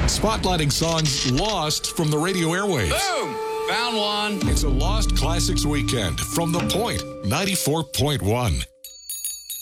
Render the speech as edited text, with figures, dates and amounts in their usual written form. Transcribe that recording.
spotlighting songs lost from the radio airwaves. Boom! Found one. It's a Lost Classics Weekend from The Point 94.1.